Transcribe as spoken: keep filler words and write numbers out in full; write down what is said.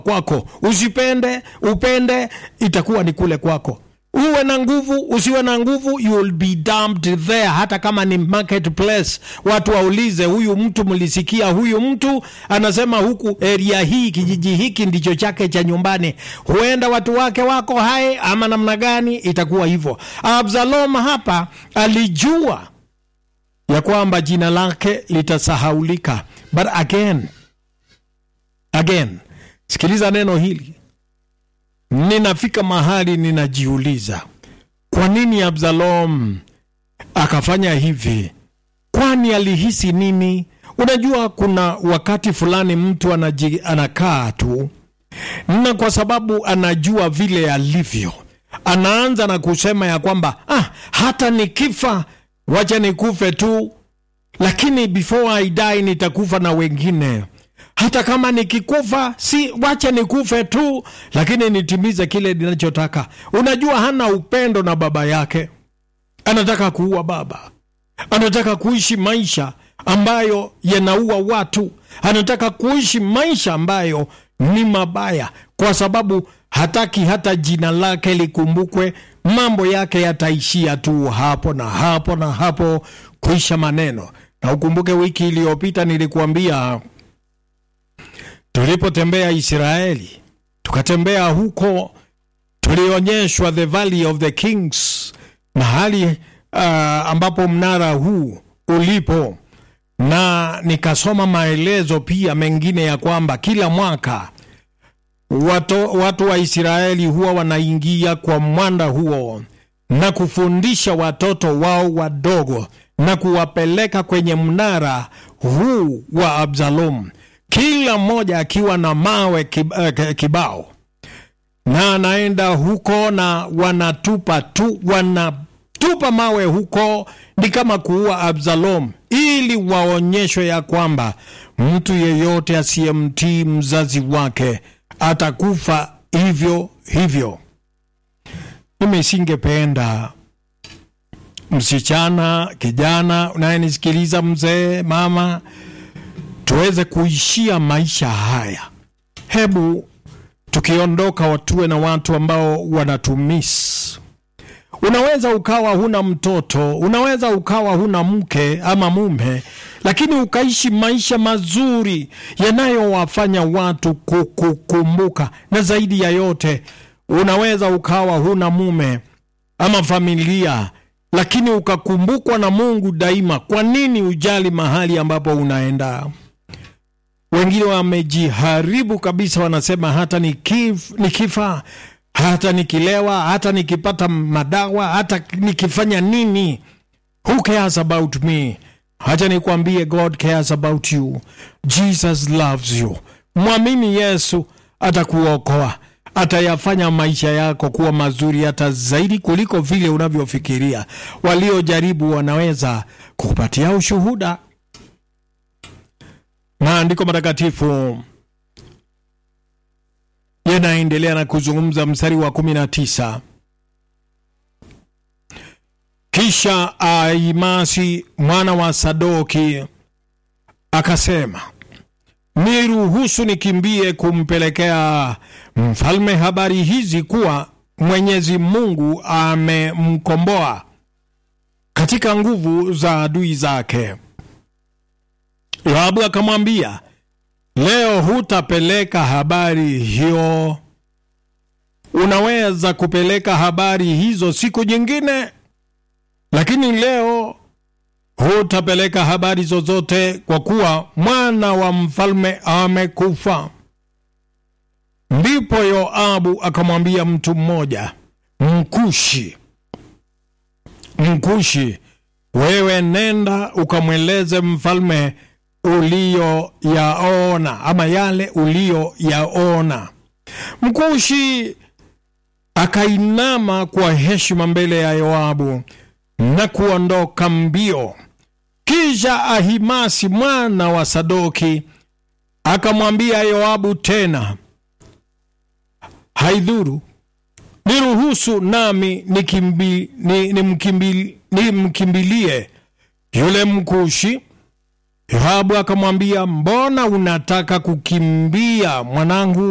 kwako. Usipende, upende, itakuwa ni kule kwako. Uwe na nguvu, usiwe na nguvu, you will be dumped there. Hata kama ni marketplace, watu waulize, huyu mtu mlisikia, huyu mtu anasema huku area hii, kijiji hiki ndicho chake cha nyumbani. Huenda watu wake wako hai ama namna gani, itakuwa hivyo. Absalom hapa alijua ya kwamba jina lake litasahaulika. But again, again, sikiliza neno hili. Ninafika mahali ninajiuliza, kwa nini Absalom akafanya hivi? Kwani alihisi nini? Unajua kuna wakati fulani mtu anaji, anakaa tu, na kwa sababu anajua vile alivyo, anaanza na kusema ya kwamba ah, hata nikifa wacha nikufe tu, lakini before I die nitakufa na wengine. Hata kama nikikufa, si wacha nikufe tu, lakini nitimize kile ninachotaka. Unajua hana upendo na baba yake. Anataka kuua baba. Anataka kuishi maisha ambayo yanaua watu. Anataka kuishi maisha ambayo ni mabaya, kwa sababu hataki hata jina lake likumbukwe. Mambo yake yataishia tu hapo na hapo na hapo, kuisha maneno. Na ukumbuke wiki iliyopita nilikuambia, tulipotembea Israeli, tukatembea huko, tulionyeshwa the Valley of the Kings, mahali uh, ambapo mnara huu ulipo, na nikasoma maelezo pia mengine ya kwamba kila mwaka watu, watu wa Israeli huwa wanaingia kwa mwanda huo na kufundisha watoto wao wadogo na kuwapeleka kwenye mnara huu wa Absalom, kila mmoja akiwa na mawe kibao, na anaenda huko na wanatupa tu, wanatupa mawe huko, ni kama kuua Absalom, ili waonyeshwe ya kwamba mtu yeyote asiyemtii mzazi wake atakufa hivyo hivyo. Mimi singependa msichana, kijana unayenisikiliza, mzee, mama, tuweze kuishia maisha haya. Hebu tukiondoka watuwe na watu ambao wanatumiss. Unaweza ukawa huna mtoto, unaweza ukawa huna mke ama mume, lakini ukaishi maisha mazuri yanayowafanya watu kukumbuka. Na zaidi ya yote, unaweza ukawa huna mume ama familia, lakini ukakumbukwa na Mungu daima. Kwa nini ujali mahali ambapo unaenda? Wengine wamejiharibu kabisa, wanasema hata nikif, nikifa, hata nikilewa, hata nikipata madawa, hata nikifanya nini, who cares about me? Hata nikwambie, God cares about you. Jesus loves you. Mwamini Yesu, atakuokoa, atayafanya maisha yako kuwa mazuri hata zaidi kuliko vile unavyofikiria. Waliojaribu wanaweza kukupatia ushuhuda. Maandiko matakatifu yanaendelea na kuzungumza, mstari wa kumi na tisa. Kisha Ahimasi mwana wa Sadoki akasema, niruhusu nikimbie kumpelekea mfalme habari hizi kuwa Mwenyezi Mungu amemkomboa katika nguvu za adui zake. Yoabu akamwambia, leo hutapeleka habari hiyo. Unaweza kupeleka habari hizo siku nyingine, lakini leo hutapeleka habari zozote, kwa kuwa mwana wa mfalme amekufa. Ndipo Yoabu akamwambia mtu mmoja Mkushi, Mkushi, wewe nenda ukamweleze mfalme ulio yaona, ama yale ulio yaona. Mkushi akainama kwa heshima mbele ya Yoabu na kuondoka mbio. Kisha Ahimasi mwana wa Sadoki akamwambia Yoabu tena, haidhuru, niruhusu nami nikimbi, ni, ni mkimbi, ni mkimbilie yule Mkushi. Yoabu akamwambia, mbona unataka kukimbia mwanangu?